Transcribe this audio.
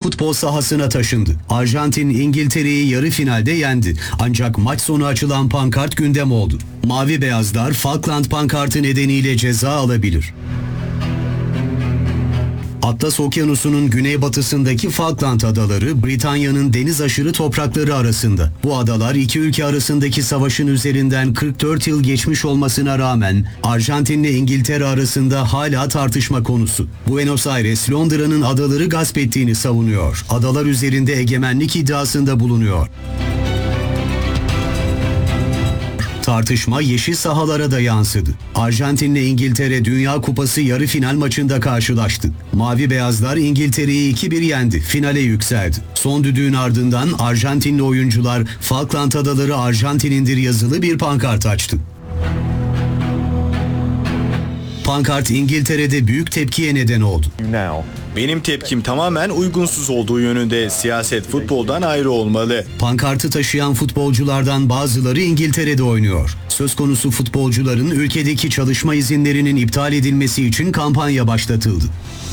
futbol sahasına taşındı. Arjantin İngiltere'yi yarı finalde yendi. Ancak maç sonu açılan pankart gündem oldu. Mavi beyazlar Falkland pankartı nedeniyle ceza alabilir. Atlas Okyanusu'nun güneybatısındaki Falkland Adaları, Britanya'nın deniz aşırı toprakları arasında. Bu adalar iki ülke arasındaki savaşın üzerinden 44 yıl geçmiş olmasına rağmen Arjantin ile İngiltere arasında hala tartışma konusu. Buenos Aires, Londra'nın adaları gasp ettiğini savunuyor. Adalar üzerinde egemenlik iddiasında bulunuyor. Tartışma yeşil sahalara da yansıdı. Arjantin ile İngiltere Dünya Kupası yarı final maçında karşılaştı. Mavi beyazlar İngiltere'yi 2-1 yendi. Finale yükseldi. Son düdüğün ardından Arjantinli oyuncular Falkland Adaları Arjantin'indir yazılı bir pankart açtı. Pankart İngiltere'de büyük tepkiye neden oldu. Benim tepkim tamamen uygunsuz olduğu yönünde. Siyaset futboldan ayrı olmalı. Pankartı taşıyan futbolculardan bazıları İngiltere'de oynuyor. Söz konusu futbolcuların ülkedeki çalışma izinlerinin iptal edilmesi için kampanya başlatıldı.